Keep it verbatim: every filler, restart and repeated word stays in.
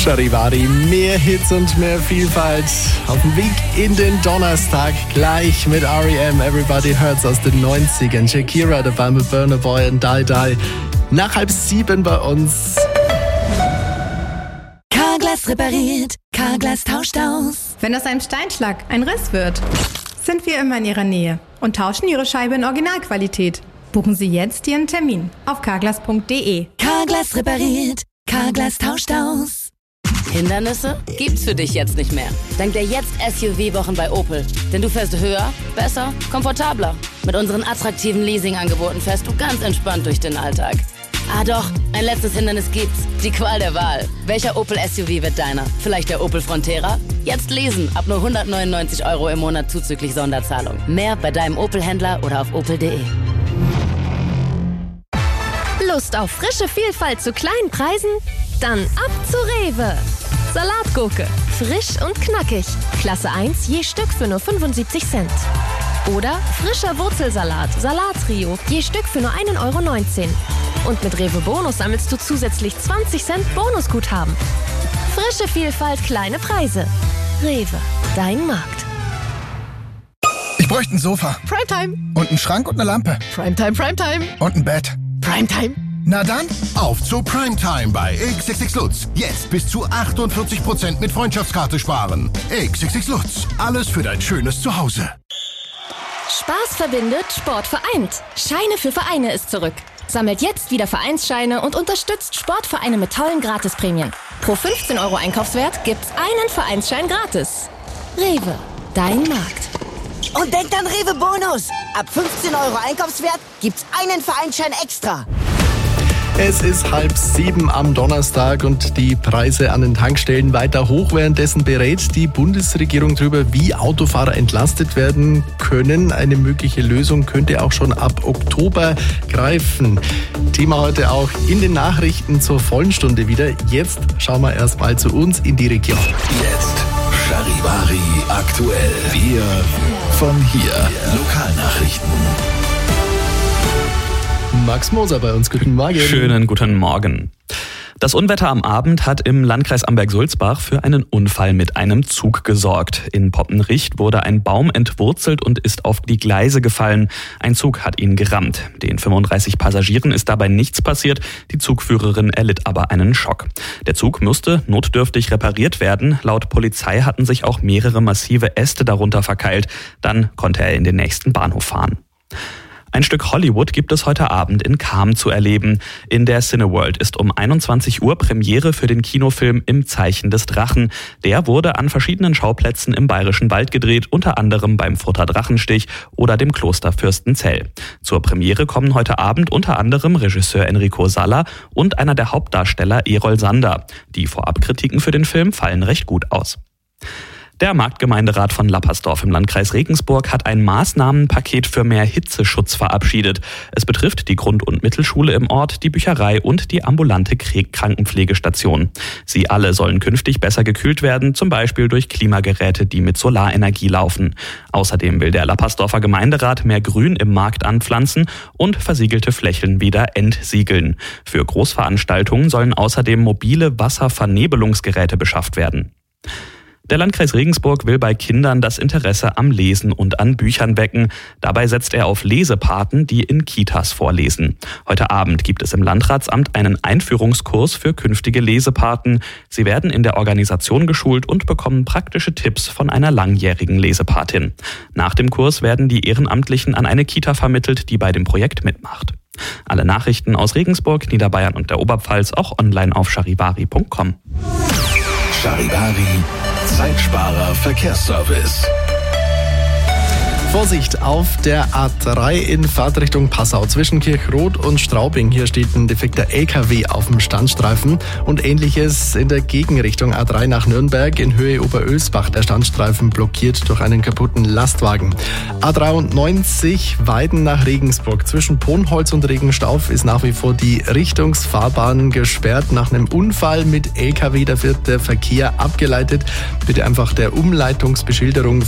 Charivari, mehr Hits und mehr Vielfalt auf dem Weg in den Donnerstag, gleich mit R E M, Everybody Hurts aus den neunzigern. Shakira dabei mit Burna Boy und Die Die. Nach halb sieben bei uns. Carglass repariert, Carglass tauscht aus. Wenn aus einem Steinschlag ein Riss wird, sind wir immer in Ihrer Nähe und tauschen Ihre Scheibe in Originalqualität. Buchen Sie jetzt Ihren Termin auf carglass punkt de. Carglass repariert, Carglass tauscht aus. Hindernisse gibt's für dich jetzt nicht mehr. Dank der Jetzt S U V-Wochen bei Opel. Denn du fährst höher, besser, komfortabler. Mit unseren attraktiven Leasing-Angeboten fährst du ganz entspannt durch den Alltag. Ah doch, ein letztes Hindernis gibt's. Die Qual der Wahl. Welcher Opel S U V wird deiner? Vielleicht der Opel Frontera? Jetzt lesen, ab nur hundertneunundneunzig Euro im Monat zuzüglich Sonderzahlung. Mehr bei deinem Opel-Händler oder auf opel punkt de. Lust auf frische Vielfalt zu kleinen Preisen? Dann ab zu Rewe. Salatgurke, frisch und knackig. Klasse eins je Stück für nur fünfundsiebzig Cent. Oder frischer Wurzelsalat, Salattrio, je Stück für nur ein Euro neunzehn. Und mit Rewe Bonus sammelst du zusätzlich zwanzig Cent Bonusguthaben. Frische Vielfalt, kleine Preise. Rewe, dein Markt. Ich bräuchte ein Sofa. Primetime. Und einen Schrank und eine Lampe. Primetime, Primetime. Und ein Bett. Primetime. Na dann, auf zu Primetime bei X X X Lutz. Jetzt bis zu achtundvierzig Prozent mit Freundschaftskarte sparen. X X X Lutz. Alles für dein schönes Zuhause. Spaß verbindet, Sport vereint. Scheine für Vereine ist zurück. Sammelt jetzt wieder Vereinsscheine und unterstützt Sportvereine mit tollen Gratisprämien. Pro fünfzehn Euro Einkaufswert gibt's einen Vereinsschein gratis. Rewe, dein Markt. Und denkt an Rewe Bonus. Ab fünfzehn Euro Einkaufswert gibt's einen Vereinsschein extra. Es ist halb sieben am Donnerstag und die Preise an den Tankstellen weiter hoch. Währenddessen berät die Bundesregierung darüber, wie Autofahrer entlastet werden können. Eine mögliche Lösung könnte auch schon ab Oktober greifen. Thema heute auch in den Nachrichten zur vollen Stunde wieder. Jetzt schauen wir erstmal zu uns in die Region. Jetzt Charivari aktuell. Wir von hier. Lokalnachrichten. Max Moser bei uns, guten Morgen. Schönen guten Morgen. Das Unwetter am Abend hat im Landkreis Amberg-Sulzbach für einen Unfall mit einem Zug gesorgt. In Poppenricht wurde ein Baum entwurzelt und ist auf die Gleise gefallen. Ein Zug hat ihn gerammt. Den fünfunddreißig Passagieren ist dabei nichts passiert. Die Zugführerin erlitt aber einen Schock. Der Zug musste notdürftig repariert werden. Laut Polizei hatten sich auch mehrere massive Äste darunter verkeilt. Dann konnte er in den nächsten Bahnhof fahren. Ein Stück Hollywood gibt es heute Abend in Cham zu erleben. In der Cineworld ist um einundzwanzig Uhr Premiere für den Kinofilm Im Zeichen des Drachen. Der wurde an verschiedenen Schauplätzen im Bayerischen Wald gedreht, unter anderem beim Furter Drachenstich oder dem Kloster Fürstenzell. Zur Premiere kommen heute Abend unter anderem Regisseur Enrico Salla und einer der Hauptdarsteller Erol Sander. Die Vorabkritiken für den Film fallen recht gut aus. Der Marktgemeinderat von Lappersdorf im Landkreis Regensburg hat ein Maßnahmenpaket für mehr Hitzeschutz verabschiedet. Es betrifft die Grund- und Mittelschule im Ort, die Bücherei und die ambulante Krankenpflegestation. Sie alle sollen künftig besser gekühlt werden, zum Beispiel durch Klimageräte, die mit Solarenergie laufen. Außerdem will der Lappersdorfer Gemeinderat mehr Grün im Markt anpflanzen und versiegelte Flächen wieder entsiegeln. Für Großveranstaltungen sollen außerdem mobile Wasservernebelungsgeräte beschafft werden. Der Landkreis Regensburg will bei Kindern das Interesse am Lesen und an Büchern wecken. Dabei setzt er auf Lesepaten, die in Kitas vorlesen. Heute Abend gibt es im Landratsamt einen Einführungskurs für künftige Lesepaten. Sie werden in der Organisation geschult und bekommen praktische Tipps von einer langjährigen Lesepatin. Nach dem Kurs werden die Ehrenamtlichen an eine Kita vermittelt, die bei dem Projekt mitmacht. Alle Nachrichten aus Regensburg, Niederbayern und der Oberpfalz auch online auf charivari punkt com. Charivari, Zeitsparer Verkehrsservice. Vorsicht auf der A drei in Fahrtrichtung Passau zwischen Kirchroth und Straubing. Hier steht ein defekter L K W auf dem Standstreifen und ähnliches in der Gegenrichtung A drei nach Nürnberg in Höhe Oberölsbach. Der Standstreifen blockiert durch einen kaputten Lastwagen. A dreiundneunzig Weiden nach Regensburg zwischen Ponholz und Regenstauf ist nach wie vor die Richtungsfahrbahn gesperrt. Nach einem Unfall mit L K W, da wird der Verkehr abgeleitet. Bitte einfach der Umleitungsbeschilderung